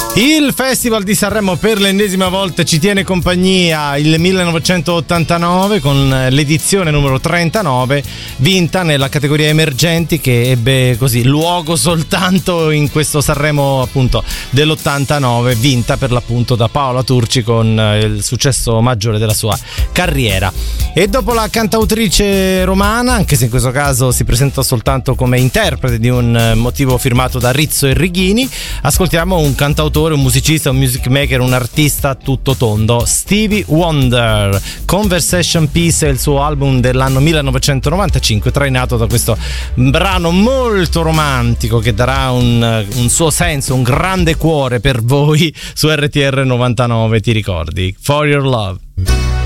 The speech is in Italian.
Il Festival di Sanremo per l'ennesima volta ci tiene compagnia il 1989 con l'edizione numero 39, vinta nella categoria emergenti, che ebbe così luogo soltanto in questo Sanremo appunto dell'89, vinta per l'appunto da Paola Turci con il successo maggiore della sua carriera. E dopo la cantautrice romana, anche se in questo caso si presenta soltanto come interprete di un motivo firmato da Rizzo e Righini, ascoltiamo un cantautore, un musicista, un music maker, un artista a tutto tondo, Stevie Wonder. Conversation Piece è il suo album dell'anno 1995, trainato da questo brano molto romantico che darà un suo senso, un grande cuore per voi su RTR 99, ti ricordi? For Your Love.